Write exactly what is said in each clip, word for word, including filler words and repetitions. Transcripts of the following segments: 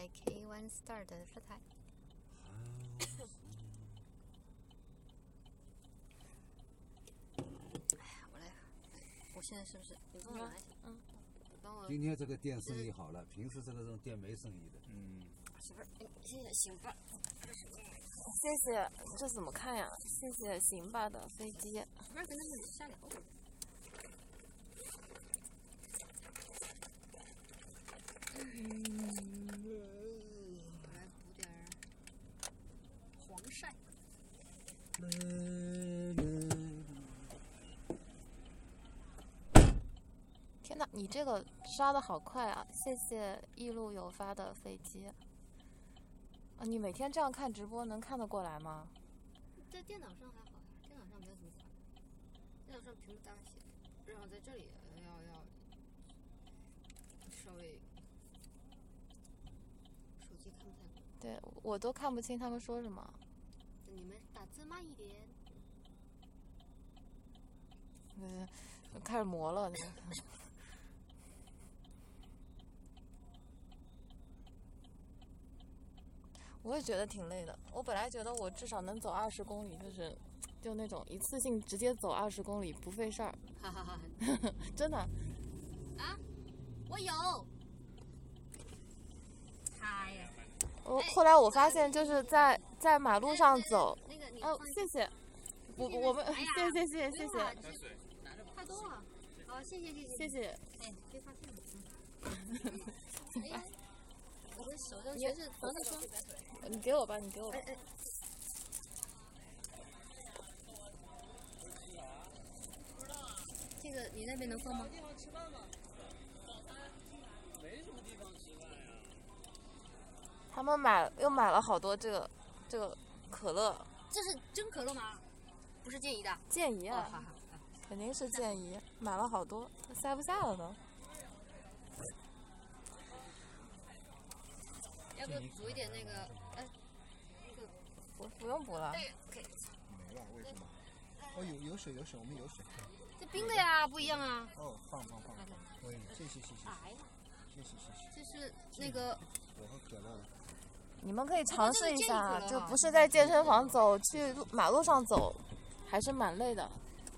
在 K 一 Star 的射台。哎呀，我来，我现在是不是？你帮我拿一下。嗯。帮我。 今天这个店生意好了，平时这个这种店没生意的。 嗯。媳妇儿，谢谢行吧。 谢谢，这怎么看呀？谢谢行吧的飞机。 不是跟他们瞎聊会儿。嗯。我来补点黄鳝。 天哪，你这个刷的好快啊！谢谢一路有发的飞机。啊，你每天这样看直播能看得过来吗？ 在电脑上还好呀，电脑上没有怎么快。电脑上屏幕大些，然后在这里要要稍微手机看不太懂。 对，我都看不清他们说什么。 你们打字慢一点。 嗯，开始磨了。我也觉得挺累的。我本来觉得我至少能走二十公里，就是，就那种一次性直接走二十公里不费事儿。 哈哈哈！ 真的。 啊，我有。他呀。 我后来我发现就是在在马路上走。 那个你哦，谢谢。我我们谢谢谢谢谢谢。 太多了。好，谢谢谢谢。 谢谢。 哎，别发现了。哎呀。我的手上全是防晒霜。 你给我吧，你给我吧。 哎哎。这个你那边能放吗？ 他们买又买了好多这个这个可乐。 这是真可乐吗？不是健怡的。 健怡啊。 哦、好好好肯定是健怡，买了好多，塞不下了都。 要不补一点那个，哎，那个不不用补了。 对，可以。 没了，为什么？哦，有有水有水，我们有水。 这冰的呀，不一样啊。 哦，棒棒棒！可以，谢谢谢谢。 哎呀， 谢谢谢谢。 这是那个。 我喝可乐了。 你们可以尝试一下，就不是在健身房走，去马路上走，还是蛮累的。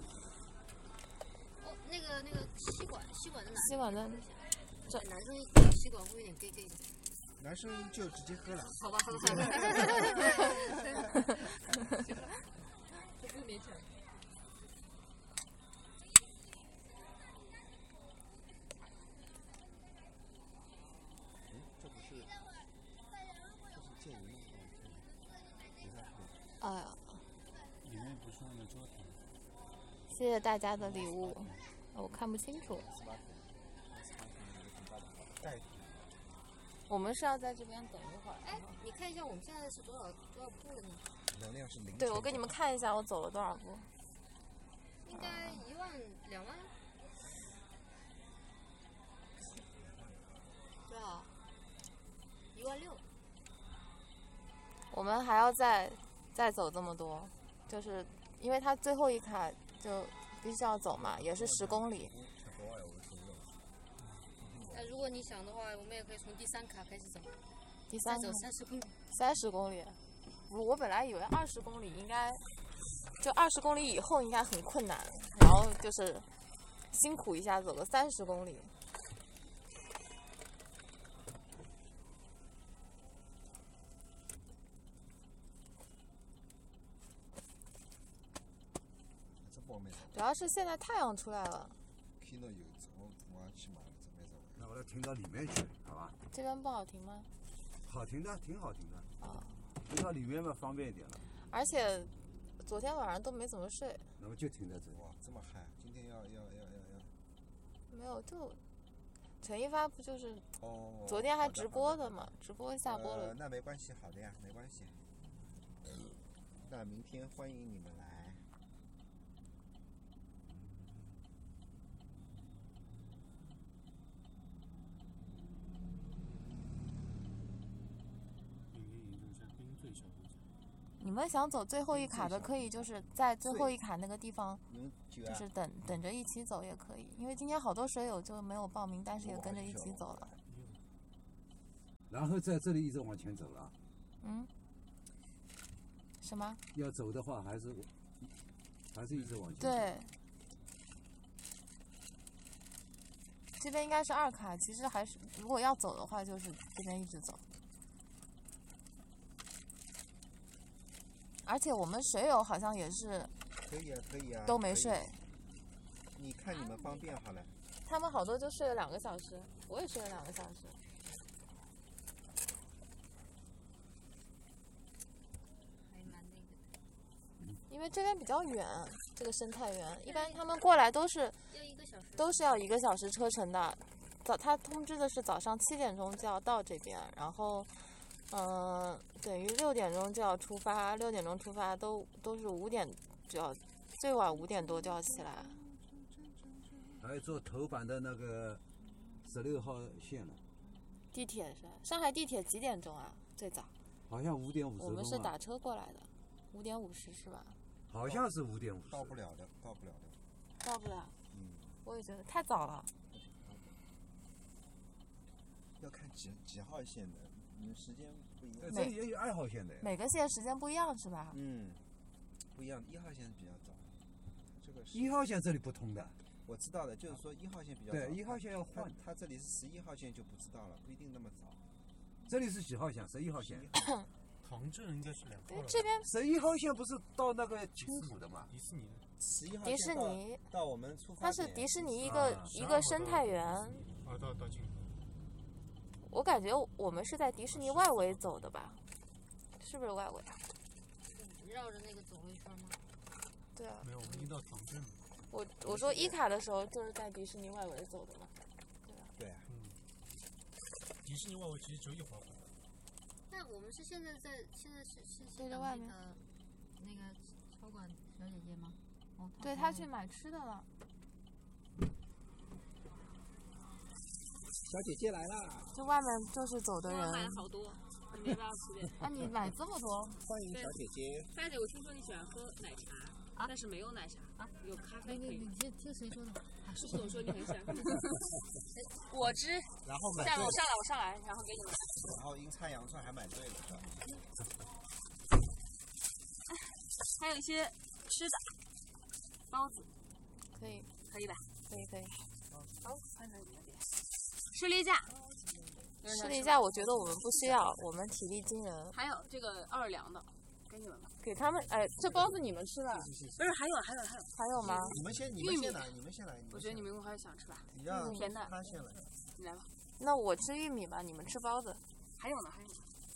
哦，那个那个吸管，吸管的哪？ 吸管的。 这男生吸管会有点 gay gay 的。 男生就直接喝了。 好吧，好吧。这不勉强。 这不是，这是健怡吗？ 哎呀。 里面不是那个桌子。 谢谢大家的礼物，我看不清楚。我们是要在这边等一会儿。 哎，你看一下我们现在是多少多少步了呢？ 能量是零。 对，我给你们看一下我走了多少步。 应该一万两万。多少？一万六。 我们还要再再走这么多，就是因为它最后一卡就必须要走嘛，也是十公里。 那如果你想的话，我们也可以从第三卡开始走。 第三走三十公里。 三十公里，我我本来以为二十公里应该，就二十公里以后应该很困难，然后就是辛苦一下走个三十公里。主要是现在太阳出来了。 看到有我我要去买了，准备走。 那我要停到里面去，好吧？ 这边不好停吗？ 好停的，挺好停的。 啊。 停到里面嘛，方便一点了。 而且昨天晚上都没怎么睡。 那么就停在这里。 哇，这么嗨！今天要要要要要。 没有，就陈一发不就是？ 哦。 昨天还直播的嘛，直播下播了。 呃，那没关系，好的呀，没关系。那明天欢迎你们来。 你们想走最后一卡的，可以就是在最后一卡那个地方，就是等等着一起走也可以。因为今天好多水友就没有报名，但是也跟着一起走了。 然后在这里一直往前走了。 嗯？什么？ 要走的话，还是还是一直往前走。 对。这边应该是二卡，其实还是如果要走的话，就是这边一直走。而且我们水友好像也是可以啊，可以啊， 都没睡。 你看你们方便好了。 他们好多就睡了两个小时，我也睡了两个小时。 还蛮那个。 因为这边比较远，这个生态园一般他们过来都是要一个小时。 都是要一个小时车程的。早他通知的是早上七点钟就要到这边，然后嗯、呃，等于六点钟就要出发，六点钟出发都都是五点就要，最晚五点多就要起来。 还有坐头版的那个十六号线了。 地铁是上海地铁几点钟啊？最早？ 好像五点五十分。 我们是打车过来的，五点五十是吧？ 好像是五点五十。 到不了的，到不了的。 到不了。 嗯。 我也觉得太早了。 要看几几号线的，你们时间不一样。 这里也有二号线的呀。 每个线时间不一样是吧？ 嗯，不一样。一号线比较早，这个是。 一号线这里不通的。 我知道的，就是说一号线比较早。 对，一号线要换。 它这里是十一号线就不知道了，不一定那么早。 这里是几号线？十一号线。 杭州应该是两号了。 这边十一号线不是到那个青浦的吗？ 迪士尼。 十一号迪士尼到我们出发它是迪士尼一个、啊、一个生态园。 啊，到到青浦。 我感觉我们是在迪士尼外围走的吧？是不是外围啊？ 绕着那个走了一圈吗？ 对啊。 没有，我们已经到唐镇了。 我我说一卡的时候就是在迪士尼外围走的嘛。对啊。 对啊。 嗯。迪士尼外围其实只有一条河。 那我们是现在在现在是是对着外面的那个超管小姐姐吗？哦， 对她去买吃的了。 小姐姐来啦！ 这外面就是走的人。 我买了好多，你们要不要吃点？ 啊，你买这么多？ 欢迎小姐姐。 发姐，我听说你喜欢喝奶茶啊，但是没有奶茶啊，有咖啡可以。 你听听谁说的？ 啊，是不是我说你很喜欢喝？果汁。 然后买这样我上来，我上来，然后给你们。 然后阴差阳错还买对了，是吧？ 还有一些吃的，包子， 可以， 可以吧？ 可以可以。 好，看看你的点。士力架。 士力架，我觉得我们不需要，我们体力惊人。 还有这个奥尔良的，给你们吧。 给他们，哎，这包子你们吃吧。 不是，还有还有还有。 还有吗？ 你们先，你们先来，你们先来。 我觉得你们一会儿想吃吧。 你让甜的。 他先来。 你来吧。 那我吃玉米吧，你们吃包子。 还有呢，还有呢。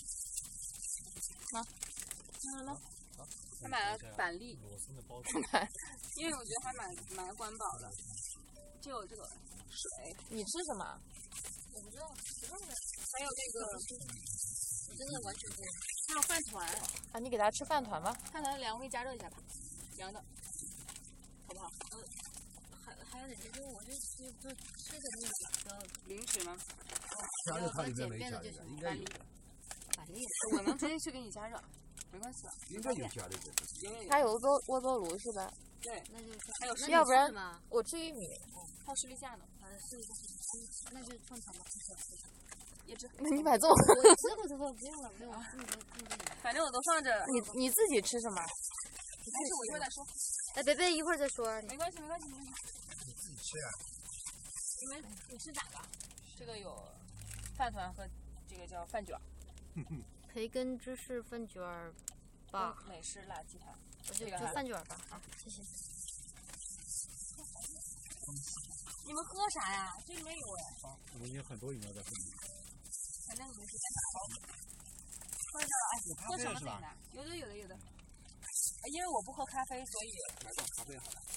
拿， 拿拿。还买了板栗，因为我觉得还蛮蛮环保的。就有这个水。 你吃什么？ 我不知道，不知道的。还有这个，我真的完全不知道。还有饭团。 啊，你给他吃饭团吧。 饭团凉，可以加热一下吧，凉的，好不好？ 嗯。还还有点就是我就吃就吃的那个零食吗？ 加热它里面没加热，应该有。 板栗。 我能直接去给你加热。没关系了， 应该有加的。 有它有个微波炉是吧？ 对， 那就还有要不然我吃玉米， 还有士力架呢， 反正士力架，那就串串吧。 椰汁。 那你买这么多？我吃过这个，不用了，不用了，这么多这么多。 反正我都放着。 你你自己吃什么？ 没事，我一会儿再说。 哎，别别，一会儿再说。 没关系，没关系，没关系。 你自己吃啊。 你们你吃哪个？这个有饭团和这个叫饭卷。 培根芝士饭卷儿。吧， 美式辣鸡排， 就就饭卷吧，好，谢谢。 你们喝啥呀？这里面有哎。 我们有很多饮料在喝。 反正你们随便打包。喝的哎，喝什么最难？有的有的有的。因为我不喝咖啡，所以买点咖啡好了。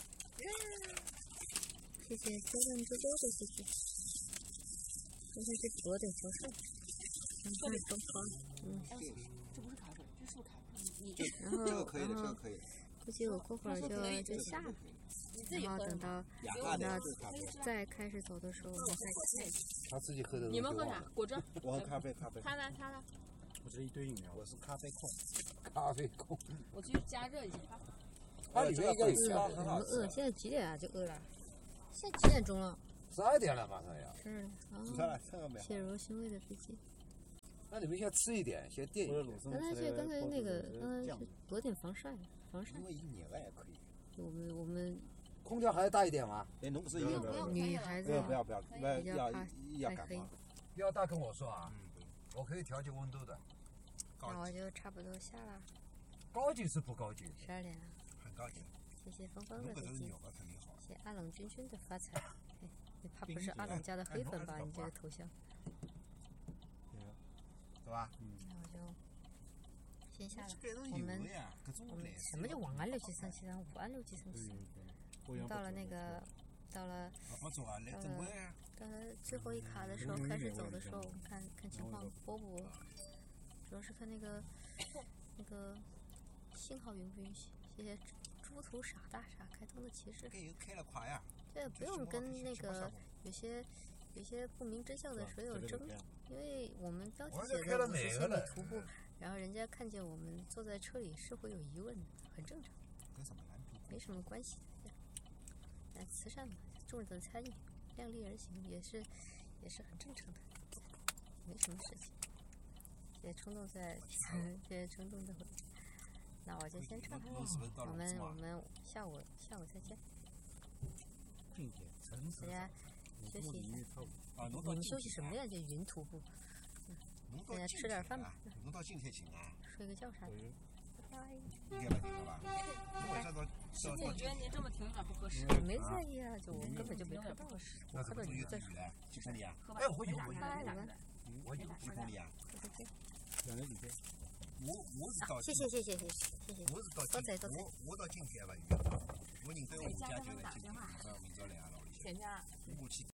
谢谢多多多多的谢谢。今天是多点销售。嗯，这里中方。嗯。 这不是咖啡，这是不是咖啡？你这这个可以的，这个可以的。 估计我过会儿就就下了，然后等到等到再开始走的时候，我们再见。 他自己喝的。 你们喝啥？果汁。 我喝咖啡，咖啡。 他呢？他呢？ 我这一堆饮料， 我是咖啡控。 咖啡控。 我去加热一下。 它里面应该有沙，很好吃。 饿，现在几点啊？就饿了。现在几点钟了？ 十二点了，马上要。 是。 煮上来，看到没有？ 血柔腥味的飞机。 那你们先吃一点，先垫一垫。 刚才去，刚才那个，刚才去多点防晒，防晒。 因为一热也可以。 我们我们空调还要大一点吗？ 哎，侬不是不也用不用， 女孩子不要不要不要，不要比较要怕要感冒晒黑。 不要大跟我说啊， 嗯， 我可以调节温度的。 那我就差不多下了， 高级是不高级？ 十二点了。 很高兴。 谢谢峰峰如果的飞机， 是有的肯定好。 谢谢阿冷君君的发财。哎，你怕不是阿冷家的黑粉吧？你这个头像。 是吧？ 那我就先下了。 我我们各我们什么叫晚安六级升旗？咱午安六级升旗。到了那个，到了不做啊，来正规啊。 到了最后一卡的时候，开始走的时候，我们看看情况播不，主要是看那个那个信号允不允许。谢谢猪头傻大傻开通的骑士。 又开了快呀。 这不用跟那个有些有些不明真相的水友争，因为我们标题写的五十千米徒步，然后人家看见我们坐在车里是会有疑问的，很正常，没什么关系的。来慈善嘛，众人的参与，量力而行也是也是很正常的，没什么事情。谢谢冲动在，谢谢冲动的回答。那我就先撤了，我们我们下午下午再见。大家休息一下。你休息什么呀？这云徒步。嗯，大家吃点饭吧。 侬到今天请啊。 睡个觉啥的。拜拜。 应该不行吧？我这个我觉得您这么停有点不合适。 没在意啊，就我根本就没看到。 那看到你在水嘞，几公里啊？ 哎，回去回去。 拜拜， 我有几公里啊？ 再见。 两个几天？我我是到谢谢谢谢谢谢谢谢。 我是到多谢多谢。 我我到今天吧，我认得我们家就来今天，呃，明朝来啊，老李。 前天。 我去。